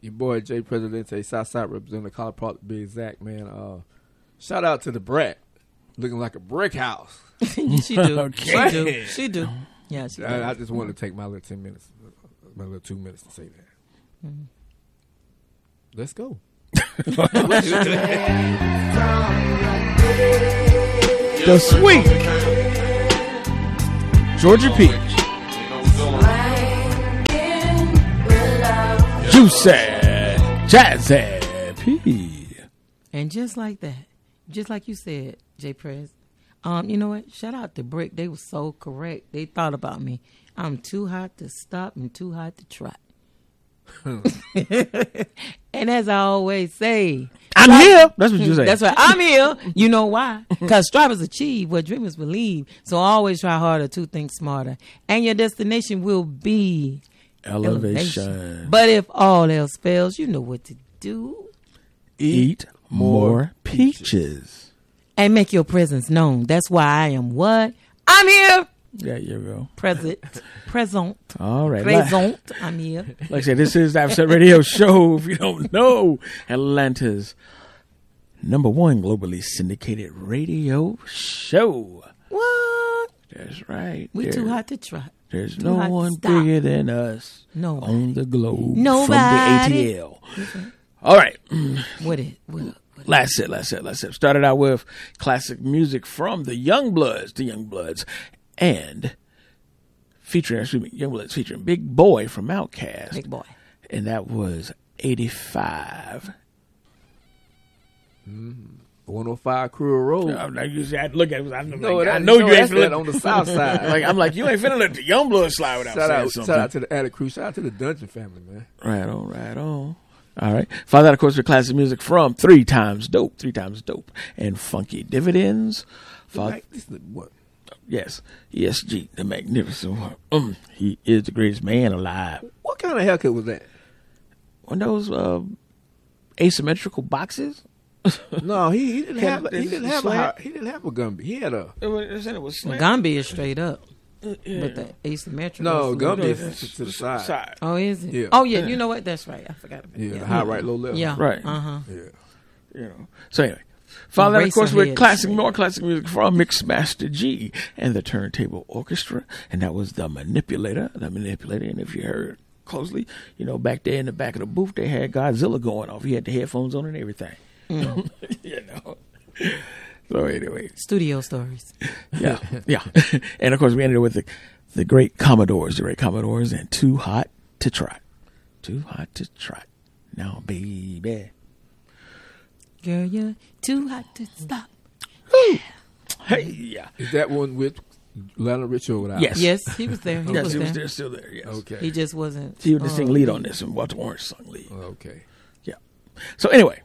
Your boy Jay Presidente, Southside representing the College Park to be exact, man. Shout out to the brat, looking like a brick house. She do. Okay. She do. Yeah, she do. I just wanted to take my little 10 minutes, my little 2 minutes to say that. Mm-hmm. Let's go. The sweet Georgia Peach, Juicy Jazzy P. And just like that, just like you said, J. Prez, you know what? Shout out to Brick. They were so correct. They thought about me. I'm too hot to stop and too hot to trot. And as I always say, I'm here. That's what you say. That's right. I'm here. You know why? Because strivers achieve what dreamers believe. So always try harder to think smarter. And your destination will be elevation. But if all else fails, you know what to do. Eat more peaches. And make your presence known. That's why I am what? I'm here. There you go. Present. All right. Present. I'm here. Like I said, this is the Offset Radio Show. If you don't know, Atlanta's #1 globally syndicated radio show. What? That's right. We too hot to trot. There's no one bigger than us on the globe. Nobody. From the ATL. Mm-hmm. All right. What it? Let's it. Started out with classic music from the Youngbloods, and Youngbloods featuring Big Boy from Outkast. Big Boy. And that was 85. 105 Crew Road. I look at it. I know you ain't finna on the south side. I'm like, you ain't finna let the Youngbloods slide without saying something. Shout out to the Attic Crew. Shout out to the Dungeon family, man. Right on. All right. Follow that, of course, with classic music from 3 Times Dope, and Funky Dividends. What? Yes, ESG, the magnificent one. He is the greatest man alive. What kind of haircut was that? One of those asymmetrical boxes. No, he didn't have a Gumby. He had a. It was slant. Gumby is straight up. Yeah. But the asymmetrical. No, Gumby is to the side. Oh, is it? Yeah. Oh, yeah. You know what? That's right. I forgot about it. Yeah, the high right, low left. Yeah. Right. Uh-huh. Yeah. So anyway, follow that, of course, with more classic music from Mixmaster G and the Turntable Orchestra, and that was The Manipulator. And if you heard closely, back there in the back of the booth, they had Godzilla going off. He had the headphones on and everything. So anyway, studio stories. Yeah. And of course, we ended with the great Commodores, and Too Hot to Trot. Now, baby. Girl, you're too hot to stop. Hey, yeah. Is that one with Lionel Richie or without? Yes, he was there. He was there, still there. Yes. Okay. He just wasn't. He would sing lead on this, and Walter Orange sung lead. Okay. Yeah. So anyway.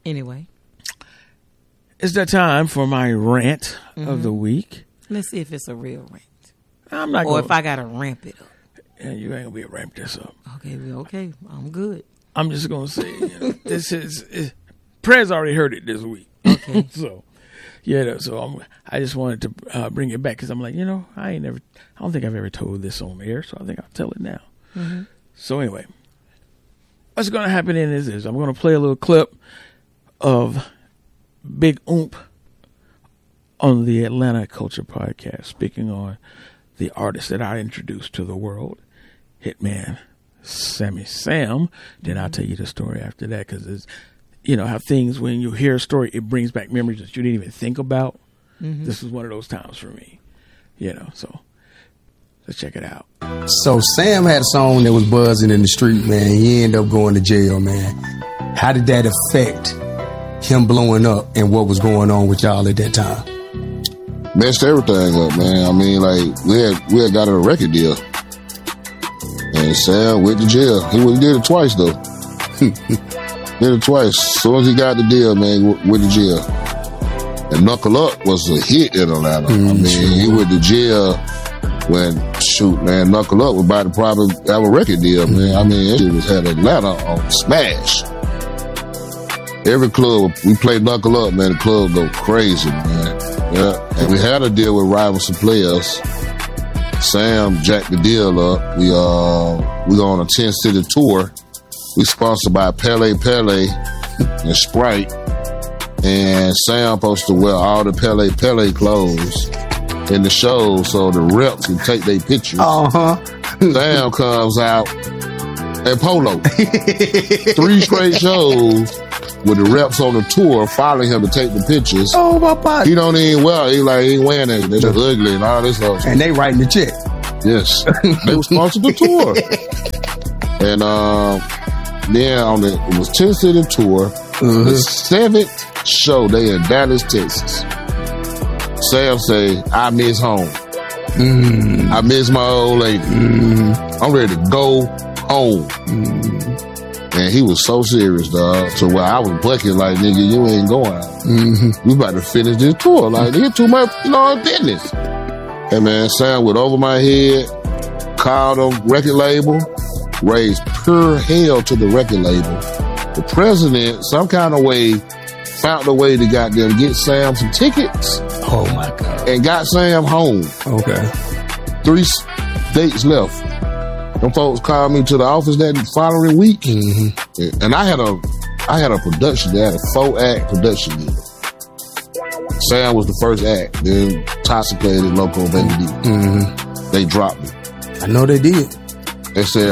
It's that time for my rant of the week. Let's see if it's a real rant. I'm not. Or if I gotta ramp it up. Yeah, you ain't gonna be able to ramp this up. Okay. I'm good. I'm just gonna say this is. Prez already heard it this week. Okay. So I just wanted to bring it back because I'm like, I don't think I've ever told this on air, so I think I'll tell it now. Mm-hmm. So anyway, what's going to happen is I'm going to play a little clip of Big Oomp on the Atlanta Culture Podcast, speaking on the artist that I introduced to the world, Hitman Sammy Sam. Then I'll tell you the story after that because it's, how things, when you hear a story, it brings back memories that you didn't even think about. Mm-hmm. This was one of those times for me, so let's check it out. So Sam had a song that was buzzing in the street, man. He ended up going to jail, man. How did that affect him blowing up and what was going on with y'all at that time? Messed everything up, man. I mean, like, we had got a record deal. And Sam went to jail. He did it twice, though. Did it twice. As soon as he got the deal, man, went to jail. And Knuckle Up was a hit in Atlanta. He went to jail when, Knuckle Up was about to probably have a record deal, man. It had Atlanta on smash. Every club, we played Knuckle Up, man, the club go crazy, man. Yeah. And we had a deal with Rivals and Players. Sam jacked the deal up. We on a 10-city tour. We sponsored by Pele and Sprite. And Sam supposed to wear all the Pele Clothes in the show so the reps can take their pictures. Sam comes out in polo. 3 straight shows with the reps on the tour following him to take the pictures. Oh, my body. He don't even wear. He ain't wearing that. They're ugly and all this stuff. And they writing the check. Yes, they were sponsored the tour. And then it was 10 city tour. The 7th show they in Dallas, Texas. Sam say, I miss home. I miss my old lady. I'm ready to go home. And he was so serious, dog. So where I was bucking like, nigga, you ain't going. We about to finish this tour. Like, nigga, too much, business. Hey man, Sam went over my head, called them record label, raised pure hell to the record label. The president, some kind of way, found a way to get Sam some tickets. Oh my God. And got Sam home. Okay. 3 dates left. Them folks called me to the office that following week. And I had a production. They had a 4-act production deal. Sam was the first act. Then Toxicated, Loco, Baby D. They dropped me. I know they did. They said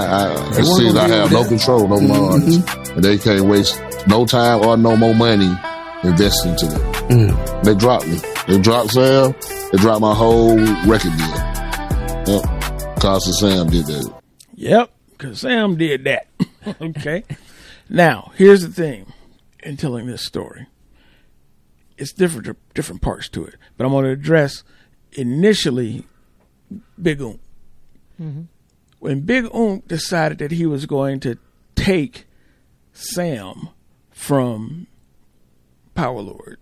I have no control over my artists. And they can't waste no time or no more money investing to them. They dropped me. They dropped Sam. They dropped my whole record deal. Yep. Cause Sam did that. Yep. Because Sam did that. Okay. Now, here's the thing in telling this story. It's different parts to it. But I'm going to address initially Big Oomp. When Big Oomp decided that he was going to take Sam from Power Lord,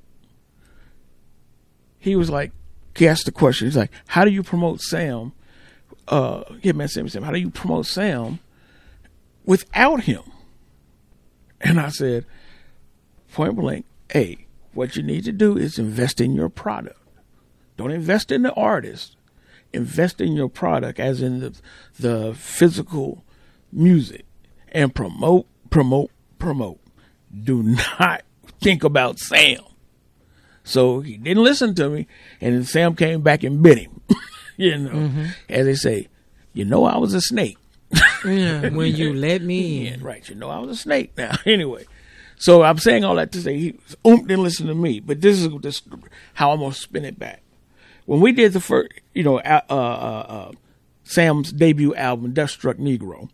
he was like, he asked the question, he's like, how do you promote Sam? Sam, how do you promote Sam without him? And I said, point blank, what you need to do is invest in your product. Don't invest in the artist. Invest in your product, as in the physical music, and promote. Do not think about Sam. So he didn't listen to me, and then Sam came back and bit him. As they say, I was a snake. When you let me in. Right, I was a snake now. Anyway. So I'm saying all that to say Oomp didn't listen to me, but this is how I'm gonna spin it back. When we did the first, Sam's debut album, Duskstruck Negro,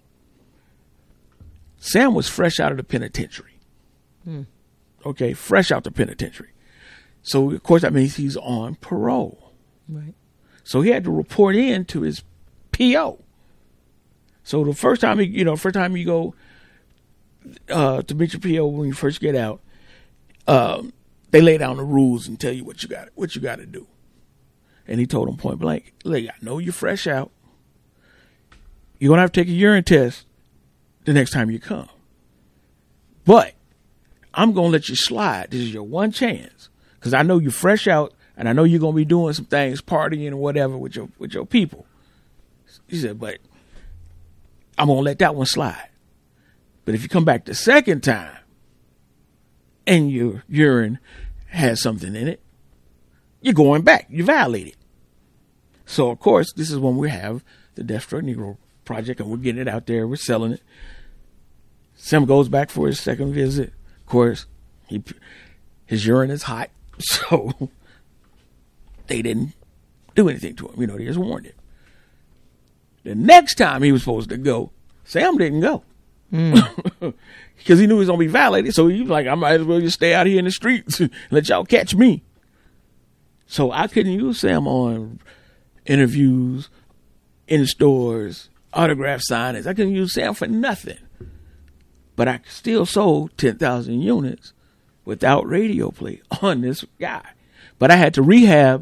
Sam was fresh out of the penitentiary. Okay, fresh out the penitentiary. So of course that means he's on parole. Right. So he had to report in to his PO. So the first time you go to meet your PO when you first get out, they lay down the rules and tell you what you got to do. And he told him point blank, look, I know you're fresh out. You're gonna have to take a urine test the next time you come. But I'm gonna let you slide. This is your one chance. Because I know you're fresh out and I know you're gonna be doing some things, partying and whatever with your people. He said, but I'm gonna let that one slide. But if you come back the second time and your urine has something in it, you're going back. You violated. So, of course, this is when we have the Duskstruck Negro project and we're getting it out there. We're selling it. Sam goes back for his second visit. Of course, his urine is hot. So they didn't do anything to him. They just warned him. The next time he was supposed to go, Sam didn't go. Because he knew he was going to be violated. So he was like, I might as well just stay out here in the streets and let y'all catch me. So I couldn't use Sam on interviews, in stores, autograph signings. I couldn't use Sam for nothing. But I still sold 10,000 units without radio play on this guy. But I had to rehab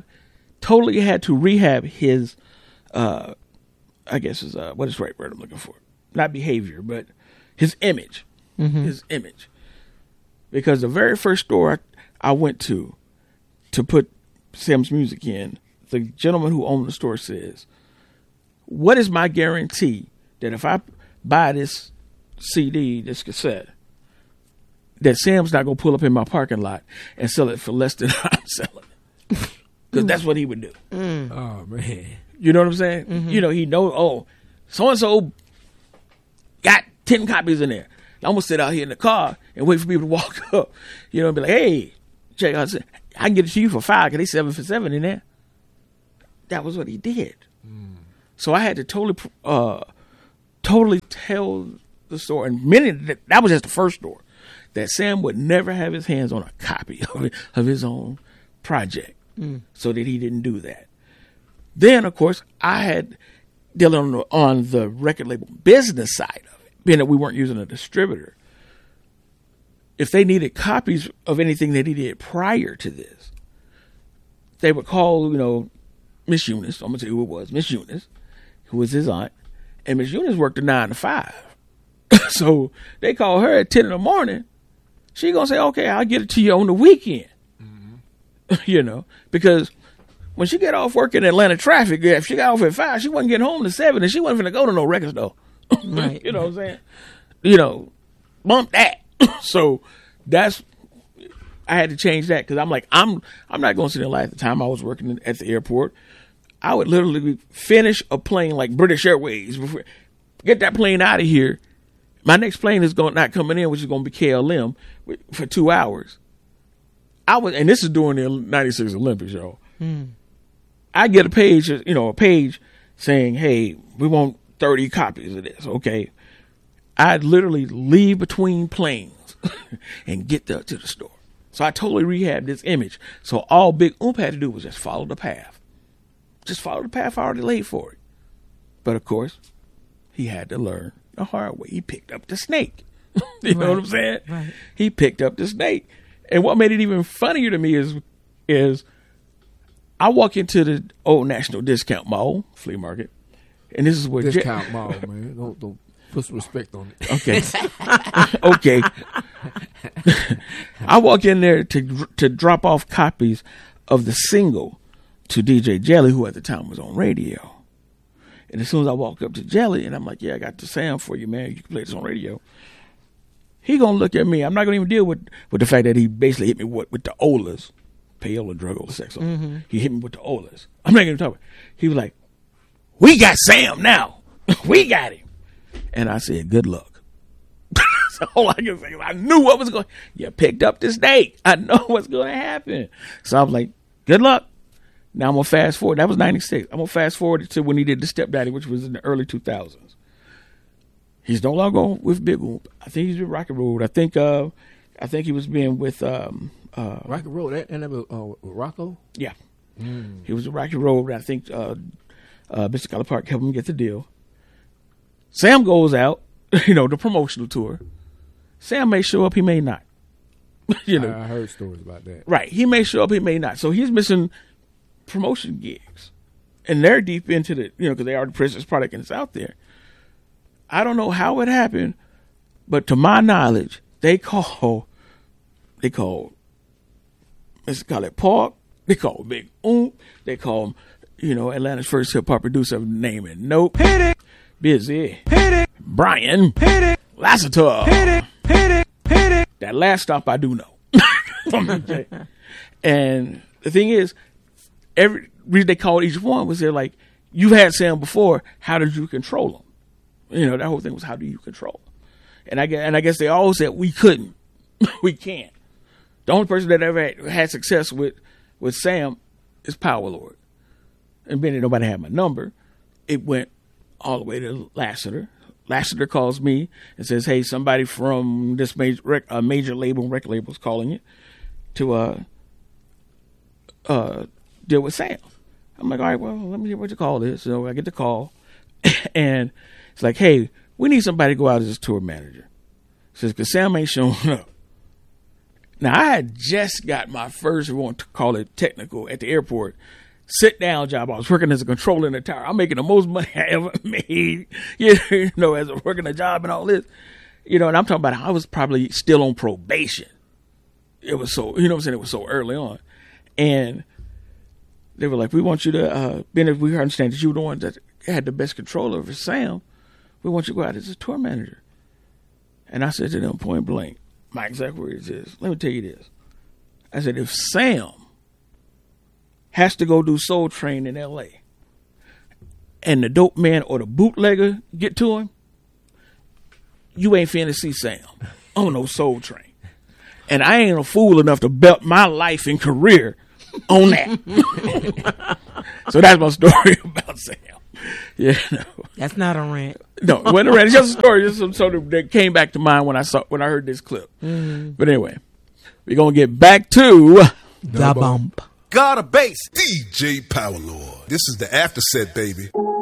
his, what is the right word I'm looking for? Not behavior, but his image. His image. Because the very first store I went to put Sam's music in, the gentleman who owned the store says, what is my guarantee that if I buy this CD, this cassette, that Sam's not going to pull up in my parking lot and sell it for less than I'm selling it. Because that's what he would do. Oh, man. You know what I'm saying? Mm-hmm. You know, he know, oh, so-and-so got 10 copies in there. I'm going to sit out here in the car and wait for people to walk up, you know, and be like, hey, check out, I can get it to you for $5 because they 7 for $7 in there. That was what he did. So I had to totally tell the story. And that was just the first store, that Sam would never have his hands on a copy of his own project, so that he didn't do that. Then, of course, I had dealing on the record label business side of it, being that we weren't using a distributor. If they needed copies of anything that he did prior to this, they would call, you know, Miss Eunice. I'm going to tell you who it was. Miss Eunice, who was his aunt. And Miss Eunice worked a 9 to 5. So they call her at 10 in the morning. She going to say, okay, I'll get it to you on the weekend. You know, because when she get off work in Atlanta traffic, if she got off at 5, she wasn't getting home to 7, and she wasn't going to go to no record store. Right. You know what I'm saying? You know, bump that. So I had to change that, because I'm like, I'm not going to sit there. Like, at the time I was working at the airport, I would literally finish a plane like British Airways, before, get that plane out of here. My next plane is not coming in, which is going to be KLM for 2 hours. And this is during the 96 Olympics, y'all. I get a page saying, hey, we want 30 copies of this. Okay. I'd literally leave between planes and get to the store. So I totally rehabbed this image. So all Big Oomp had to do was just follow the path. Just follow the path I already laid for it. But of course, he had to learn the hard way. He picked up the snake. You know what I'm saying? Right. He picked up the snake. And what made it even funnier to me is I walk into the Old National Discount Mall, flea market, and this is where Discount mall, man. Don't put some respect on it. Okay. Okay. I walk in there to drop off copies of the single to DJ Jelly, who at the time was on radio. And as soon as I walk up to Jelly, and I'm like, yeah, I got the sound for you, man. You can play this on radio. He gonna look at me. I'm not gonna even deal with the fact that he basically hit me with the Olas. Payola, drug, Ola, sex. He hit me with the Olas. I'm not gonna talk about it. He was like, we got Sam now. We got him. And I said, good luck. So all I can say is, I knew what was going. You picked up the snake. I know what's going to happen. So I was like, good luck. Now I'm gonna fast forward. That was 96. I'm gonna fast forward to when he did the Step Daddy, which was in the early 2000s. He's no longer with Big Oomp. I think he's with Rocket Road. I think he was being with Rocket Road, and that was Rocco. Yeah, he was with Rocket Road. I think Mr. Color Park helped him get the deal. Sam goes out, the promotional tour. Sam may show up, he may not. I heard stories about that. Right, he may show up, he may not. So he's missing promotion gigs, and they're deep into the, because they are the Princess product and it's out there. I don't know how it happened, but to my knowledge, they called Mr. Color Park, they called Big Oomp, they called Atlanta's first hip hop producer, name and note, Busy, Brian, Lassiter. That last stop I do know. And the thing is, every reason they called each one was they're like, you've had Sam before, how did you control him? That whole thing was, how do you control him? And I guess they all said we couldn't. We can't. The only person that ever had success with Sam is Power Lord. And being that nobody had my number, it went all the way to Lassiter. Lassiter calls me and says, hey, somebody from this major record label is calling you to deal with Sam. I'm like, all right, well, let me hear what the call is. So I get the call, and it's like, hey, we need somebody to go out as his tour manager. Says, because Sam ain't showing up. Now, I had just got my first, if you want to call it technical, at the airport, sit-down job. I was working as a controller in the tower. I'm making the most money I ever made, as a working a job and all this. And I'm talking about I was probably still on probation. It was so, it was so early on. And they were like, we want you to, Bennett, we understand that you were the one that had the best control over Sam. We want you to go out as a tour manager. And I said to them point blank, my exact words is, let me tell you this. I said, if Sam has to go do Soul Train in L.A. and the dope man or the bootlegger get to him, you ain't finna see Sam on no Soul Train. And I ain't a fool enough to bet my life and career on that. So that's my story about Sam. Yeah, no. That's not a rant. No, it wasn't a rant. It's just a story. Just some sort of that came back to mind when I heard this clip. Mm-hmm. But anyway, we're gonna get back to the bump. God of bass. DJ Power Lord. This is the after set, baby.